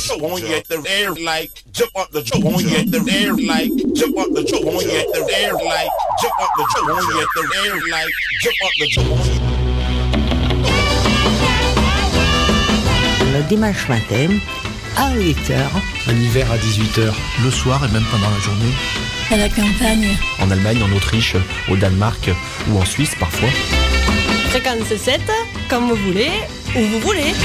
show on you at the air like jump up the show on you at the air like jump up the show on you at the air like jump up the show on you at the air like jump up the show on you. Le dimanche matin à 8h. En hiver à 18h. Le soir et même pendant la journée. À la campagne. En Allemagne, en Autriche, au Danemark ou en Suisse parfois. Fréquence 7, comme vous voulez, où vous voulez.